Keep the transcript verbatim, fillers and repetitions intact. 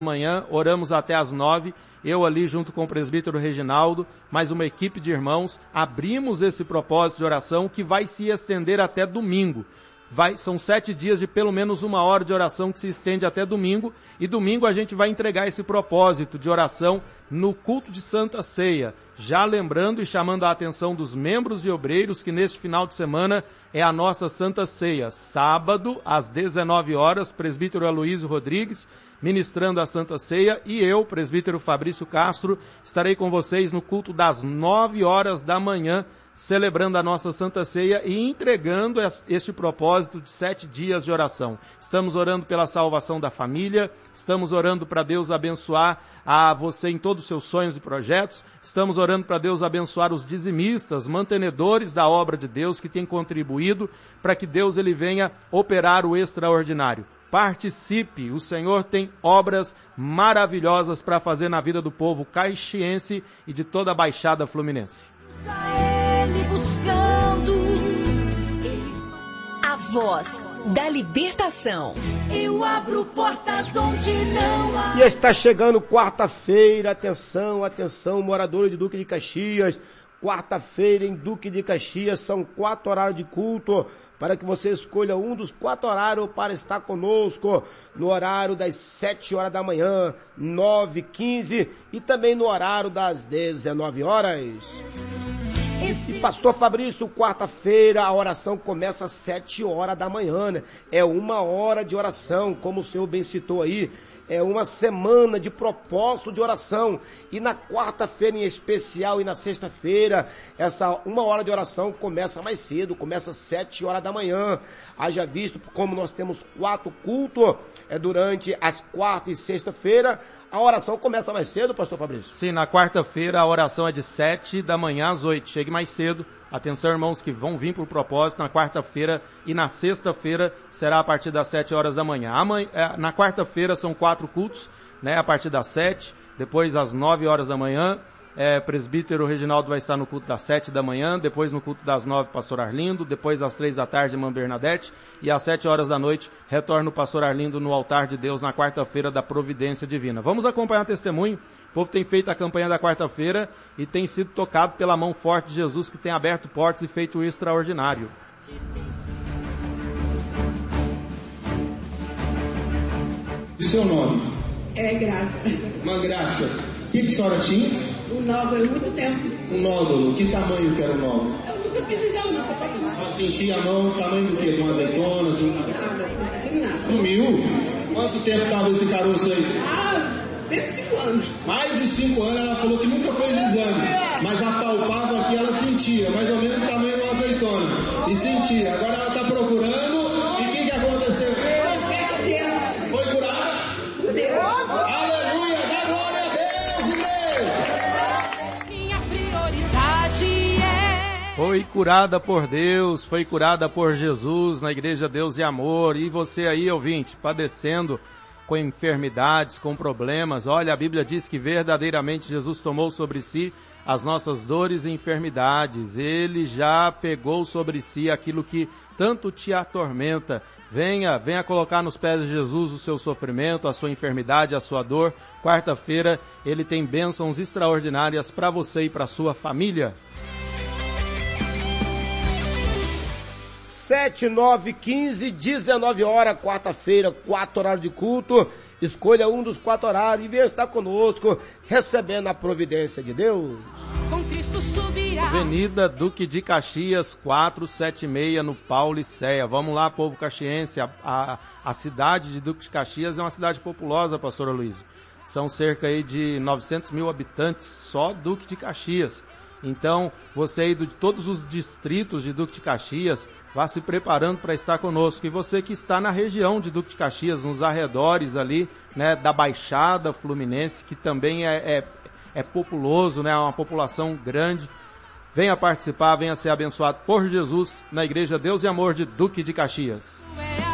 Amanhã, oramos até às nove, eu ali junto com o presbítero Reginaldo, mais uma equipe de irmãos, abrimos esse propósito de oração que vai se estender até domingo. Vai, são sete dias de pelo menos uma hora de oração que se estende até domingo, e domingo a gente vai entregar esse propósito de oração no culto de Santa Ceia, já lembrando e chamando a atenção dos membros e obreiros que neste final de semana é a nossa Santa Ceia, sábado às dezenove horas, presbítero Aloísio Rodrigues, ministrando a Santa Ceia, e eu, presbítero Fabrício Castro, estarei com vocês no culto das nove horas da manhã, celebrando a nossa Santa Ceia e entregando este propósito de sete dias de oração. Estamos orando pela salvação da família, estamos orando para Deus abençoar a você em todos os seus sonhos e projetos, estamos orando para Deus abençoar os dizimistas, mantenedores da obra de Deus que têm contribuído para que Deus ele venha operar o extraordinário. Participe, o Senhor tem obras maravilhosas para fazer na vida do povo caxiense e de toda a Baixada Fluminense. Ele buscando a voz da libertação. Eu abro portas onde não há. E está chegando quarta-feira, atenção, atenção, moradores de Duque de Caxias. Quarta-feira em Duque de Caxias, são quatro horários de culto, para que você escolha um dos quatro horários para estar conosco, no horário das sete horas da manhã, nove, quinze e também no horário das dezenove horas. E pastor Fabrício, quarta-feira a oração começa às sete horas da manhã, né? É uma hora de oração, como o senhor bem citou aí. É uma semana de propósito de oração. E na quarta-feira em especial e na sexta-feira, essa uma hora de oração começa mais cedo, começa às sete horas da manhã. Haja visto como nós temos quatro cultos é, durante as quarta e sexta-feira. A oração começa mais cedo, pastor Fabrício? Sim, na quarta-feira a oração é de sete da manhã às oito. Chegue mais cedo. Atenção, irmãos, que vão vir para o propósito na quarta-feira e na sexta-feira será a partir das sete horas da manhã. Amanhã, na quarta-feira são quatro cultos, né, a partir das sete, depois às nove horas da manhã. É, presbítero Reginaldo vai estar no culto das sete da manhã, depois no culto das nove, pastor Arlindo, depois às três da tarde, irmã Bernadette, e às sete horas da noite, retorna o pastor Arlindo no altar de Deus na quarta-feira da providência divina. Vamos acompanhar o testemunho. O povo tem feito a campanha da quarta-feira e tem sido tocado pela mão forte de Jesus, que tem aberto portas e feito o extraordinário. O seu nome? É Graça. Uma Graça. O que, que a senhora tinha? Um nódulo, muito tempo. Um nódulo. Que tamanho que era o nódulo? Eu nunca fiz exame, não, só pra tomar. Só sentia a mão, tamanho do quê? De uma azeitona? De... Nada, não consegui nada. Sumiu? Quanto tempo estava esse caroço aí? Ah, menos de cinco anos. Mais de cinco anos, ela falou que nunca fez exame. Mas apalpava aqui, ela sentia. Mais ou menos o tamanho de uma azeitona. E sentia. Agora ela está procurando. E o que, que aconteceu? Foi curada? Por Deus. Aleluia! Dá glória a Deus, Deus! Minha prioridade é... Foi curada por Deus, foi curada por Jesus na Igreja Deus e Amor. E você aí, ouvinte, padecendo com enfermidades, com problemas. Olha, a Bíblia diz que verdadeiramente Jesus tomou sobre si as nossas dores e enfermidades. Ele já pegou sobre si aquilo que tanto te atormenta. Venha, venha colocar nos pés de Jesus o seu sofrimento, a sua enfermidade, a sua dor. Quarta-feira ele tem bênçãos extraordinárias para você e para a sua família. sete, nove, quinze, dezenove horas, quarta-feira, quatro horários de culto. Escolha um dos quatro horários e venha estar conosco, recebendo a providência de Deus. Com Cristo subirá. Avenida Duque de Caxias, quatrocentos e setenta e seis, no Paulicéia. Vamos lá, povo caxiense. A, a, a cidade de Duque de Caxias é uma cidade populosa, pastor Aloísio. São cerca aí de novecentos mil habitantes, só Duque de Caxias. Então, você aí de todos os distritos de Duque de Caxias, vá se preparando para estar conosco. E você que está na região de Duque de Caxias, nos arredores ali, né, da Baixada Fluminense, que também é, é, é populoso, né, é uma população grande, venha participar, venha ser abençoado por Jesus na Igreja Deus e Amor de Duque de Caxias.